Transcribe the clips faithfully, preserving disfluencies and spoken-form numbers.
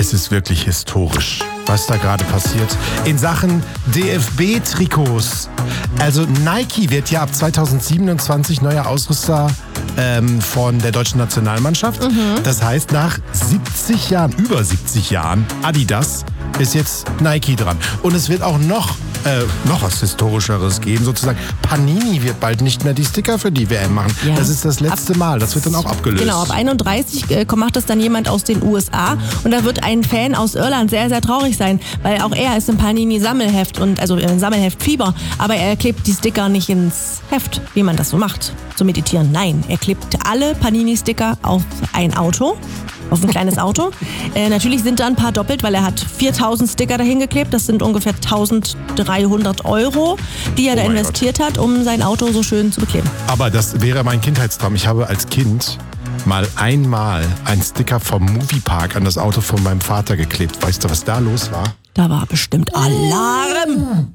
es ist wirklich historisch, was da gerade passiert. In Sachen D F B-Trikots. Also Nike wird ja ab zweitausendsiebenundzwanzig neuer Ausrüster ähm, von der deutschen Nationalmannschaft. Mhm. Das heißt, nach siebzig Jahren, über siebzig Jahren, Adidas ist jetzt Nike dran. Und es wird auch noch, äh, noch was Historischeres geben, sozusagen. Panini wird bald nicht mehr die Sticker für die W M machen. Ja. Das ist das letzte ab, Mal. Das wird dann auch abgelöst. Genau, ab einunddreißig äh, macht das dann jemand aus den U S A. Und da wird ein Fan aus Irland sehr, sehr traurig sein, weil auch er ist im Panini-Sammelheft, und also im Sammelheft-Fieber. Aber er klebt die Sticker nicht ins Heft, wie man das so macht, zum Meditieren. Nein, er klebt alle Panini-Sticker auf ein Auto. Auf ein kleines Auto. Äh, natürlich sind da ein paar doppelt, weil er hat viertausend Sticker dahin geklebt. Das sind ungefähr eintausenddreihundert Euro, die er oh da investiert Gott. hat, um sein Auto so schön zu bekleben. Aber das wäre mein Kindheitstraum. Ich habe als Kind mal einmal einen Sticker vom Moviepark an das Auto von meinem Vater geklebt. Weißt du, was da los war? Da war bestimmt Alarm.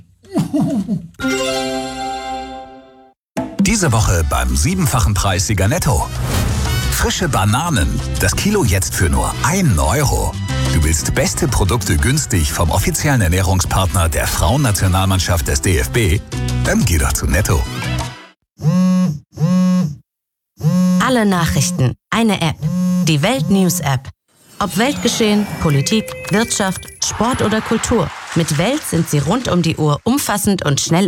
Diese Woche beim siebenfachen Preis Sieger Netto. Frische Bananen. Das Kilo jetzt für nur einen Euro. Du willst beste Produkte günstig vom offiziellen Ernährungspartner der Frauennationalmannschaft des D F B? Dann geh doch zu Netto. Alle Nachrichten, eine App. Die Welt News App. Ob Weltgeschehen, Politik, Wirtschaft, Sport oder Kultur. Mit Welt sind sie rund um die Uhr umfassend und schnell